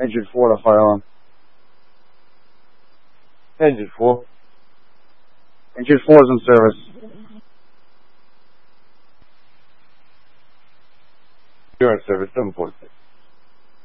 Engine 4 to fire alarm. Engine 4. Engine 4 is in service. You're in service, 746.